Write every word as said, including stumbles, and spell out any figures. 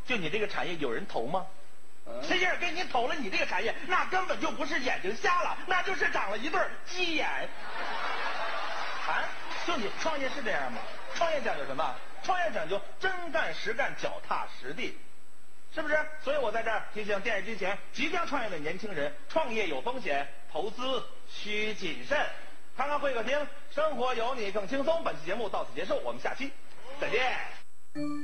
就你这个产业有人投吗？谁要是给你投了你这个产业，那根本就不是眼睛瞎了，那就是长了一对鸡眼。啊，就你创业是这样吗？创业讲究什么？创业讲究真干实干，脚踏实地，是不是？所以我在这儿提醒电视机前即将创业的年轻人，创业有风险，投资需谨慎。看看会客厅，生活有你更轻松。本期节目到此结束，我们下期再见。